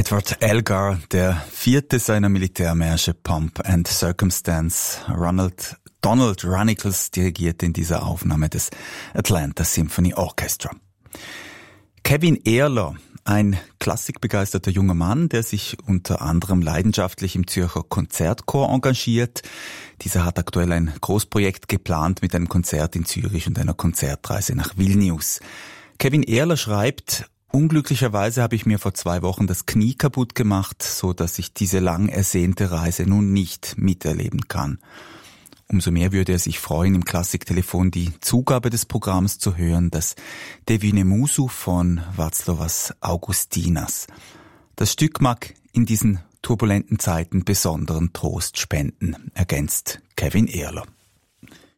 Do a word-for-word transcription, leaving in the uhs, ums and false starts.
Edward Elgar, der vierte seiner Militärmärsche Pomp and Circumstance. Ronald Donald Runnicles dirigierte in dieser Aufnahme des Atlanta Symphony Orchestra. Kevin Ehrler, ein klassikbegeisterter junger Mann, der sich unter anderem leidenschaftlich im Zürcher Konzertchor engagiert. Dieser hat aktuell ein Großprojekt geplant mit einem Konzert in Zürich und einer Konzertreise nach Vilnius. Kevin Ehrler schreibt: Unglücklicherweise habe ich mir vor zwei Wochen das Knie kaputt gemacht, so dass ich diese lang ersehnte Reise nun nicht miterleben kann. Umso mehr würde er sich freuen, im Klassiktelefon die Zugabe des Programms zu hören, das Devine Musu von Václavas Augustinas. Das Stück mag in diesen turbulenten Zeiten besonderen Trost spenden, ergänzt Kevin Ehrler.